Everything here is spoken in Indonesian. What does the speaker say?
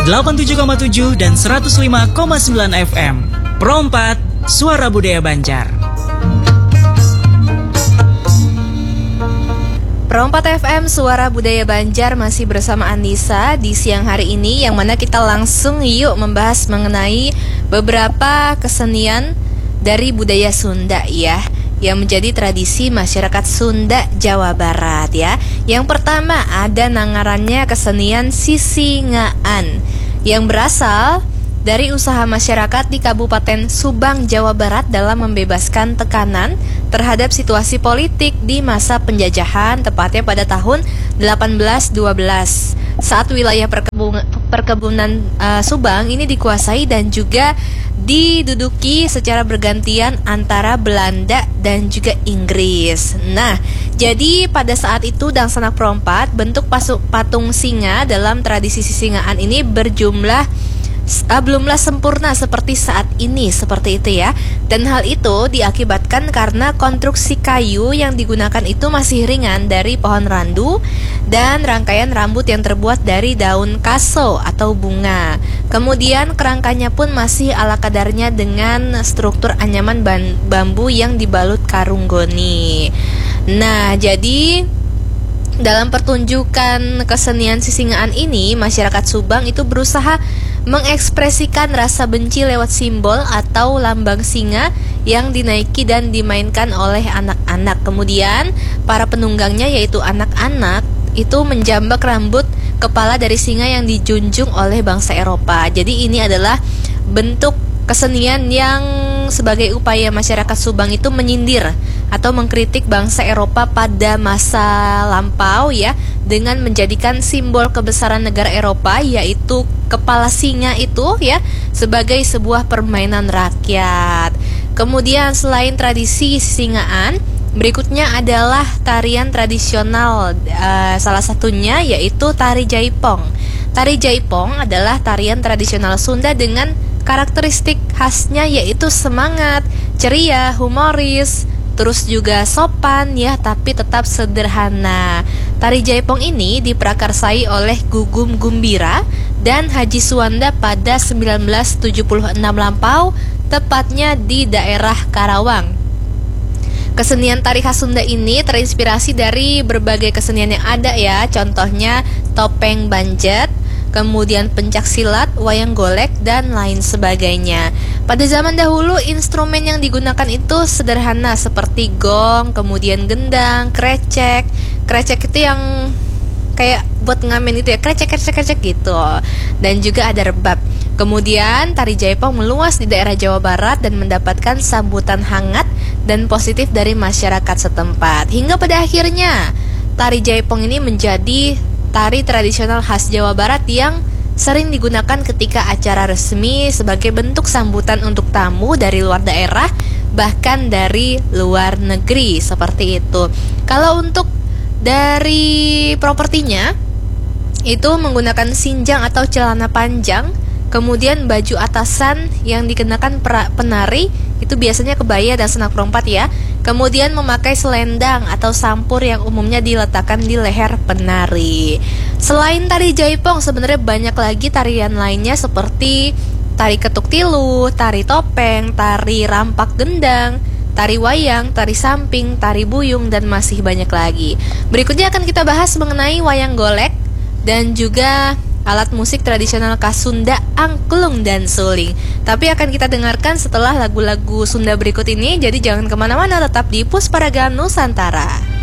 87,7 dan 105,9 FM. Pro 4, Suara Budaya Banjar. Pro 4 FM Suara Budaya Banjar masih bersama Anissa di siang hari ini, yang mana kita langsung yuk membahas mengenai beberapa kesenian dari budaya Sunda ya, yang menjadi tradisi masyarakat Sunda Jawa Barat ya. Yang pertama ada nangarannya kesenian Sisingaan, yang berasal dari usaha masyarakat di Kabupaten Subang, Jawa Barat dalam membebaskan tekanan terhadap situasi politik di masa penjajahan, tepatnya pada tahun 1812. Saat wilayah perkebunan Subang ini dikuasai dan juga diduduki secara bergantian antara Belanda dan juga Inggris. Nah, jadi pada saat itu Dangsanak Perompat, bentuk patung singa dalam tradisi Sisingaan ini belumlah sempurna seperti saat ini, seperti itu ya. Dan hal itu diakibatkan karena konstruksi kayu yang digunakan itu masih ringan dari pohon randu dan rangkaian rambut yang terbuat dari daun kaso atau bunga. Kemudian kerangkanya pun masih ala kadarnya dengan struktur anyaman bambu yang dibalut karung goni. Nah, jadi dalam pertunjukan kesenian Sisingaan ini, masyarakat Subang itu berusaha mengekspresikan rasa benci lewat simbol atau lambang singa yang dinaiki dan dimainkan oleh anak-anak. Kemudian para penunggangnya, yaitu anak-anak, itu menjambak rambut kepala dari singa yang dijunjung oleh bangsa Eropa. Jadi ini adalah bentuk kesenian yang sebagai upaya masyarakat Subang itu menyindir atau mengkritik bangsa Eropa pada masa lampau ya, dengan menjadikan simbol kebesaran negara Eropa, yaitu kepala singa itu ya, sebagai sebuah permainan rakyat. Kemudian selain tradisi Sisingaan, berikutnya adalah tarian tradisional, salah satunya yaitu tari Jaipong. Tari Jaipong adalah tarian tradisional Sunda dengan karakteristik khasnya yaitu semangat, ceria, humoris, terus juga sopan ya, tapi tetap sederhana. Tari Jaipong ini diprakarsai oleh Gugum Gumbira dan Haji Suwanda pada 1976 lampau, tepatnya di daerah Karawang. Kesenian tari khas Sunda ini terinspirasi dari berbagai kesenian yang ada ya, contohnya topeng Banjet, kemudian pencak silat, wayang golek, dan lain sebagainya. Pada zaman dahulu, instrumen yang digunakan itu sederhana seperti gong, kemudian gendang, krecek. Krecek itu yang kayak buat ngamen itu ya, krecek gitu. Dan juga ada rebab. Kemudian tari Jaipong meluas di daerah Jawa Barat dan mendapatkan sambutan hangat dan positif dari masyarakat setempat. Hingga pada akhirnya tari Jaipong ini menjadi tari tradisional khas Jawa Barat yang sering digunakan ketika acara resmi sebagai bentuk sambutan untuk tamu dari luar daerah, bahkan dari luar negeri, seperti itu. Kalau untuk dari propertinya, itu menggunakan sinjang atau celana panjang, kemudian baju atasan yang dikenakan penari itu biasanya kebaya dan senak perompat ya. Kemudian memakai selendang atau sampur yang umumnya diletakkan di leher penari. Selain tari Jaipong, sebenarnya banyak lagi tarian lainnya seperti tari ketuk tilu, tari topeng, tari rampak gendang, tari wayang, tari samping, tari buyung, dan masih banyak lagi. Berikutnya akan kita bahas mengenai wayang golek dan juga alat musik tradisional khas Sunda, angklung dan suling. Tapi akan kita dengarkan setelah lagu-lagu Sunda berikut ini. Jadi jangan kemana-mana, tetap di Pusparaga Nusantara.